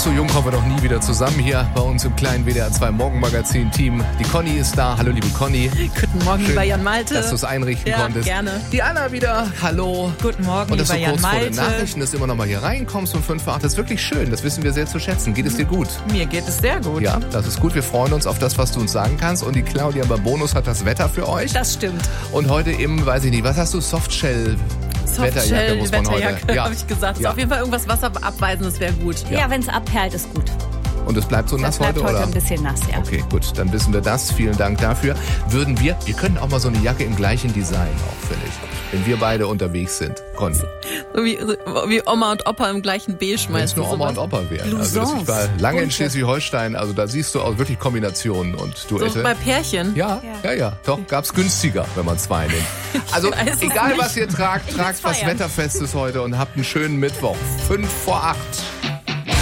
So jung kommen wir doch nie wieder zusammen hier bei uns im kleinen WDR 2 Morgenmagazin-Team. Die Conny ist da. Hallo, liebe Conny. Guten Morgen, lieber Jan Malte. Dass du es einrichten konntest. Gerne. Die Anna wieder. Hallo. Guten Morgen, und dass lieber du kurz Jan vor Malte. den Nachrichten, dass du immer noch mal hier reinkommst um 5 vor 8. Das ist wirklich schön. Das wissen wir sehr zu schätzen. Geht es dir gut? Mir geht es sehr gut. Ja, das ist gut. Wir freuen uns auf das, was du uns sagen kannst. Und die Claudia bei Bonus hat das Wetter für euch. Das stimmt. Und heute eben, weiß ich nicht, was hast du? Wetterjacke muss man heute. Ja, habe ich gesagt. Ja. Auf jeden Fall irgendwas Wasserabweisendes wäre gut. Ja, wenn es abperlt, ist gut. Und es bleibt so nass Das bleibt heute, heute oder? ein bisschen nass, ja. Okay, gut, dann wissen wir das. Vielen Dank dafür. Wir können auch mal so eine Jacke im gleichen Design auch, finde ich. Wenn wir beide unterwegs sind. Conny. So wie Oma und Opa im gleichen Beige Wenn es meistens. nur Oma und Opa wären. Also ich war lange in Schleswig-Holstein, also da siehst du auch wirklich Kombinationen und Duette. So bei Pärchen. Ja. Doch, gab's günstiger, wenn man 2 nimmt. Also weiß es egal, nicht. was ihr tragt, tragt was feiern. Wetterfestes heute und habt einen schönen Mittwoch. 5 vor 8.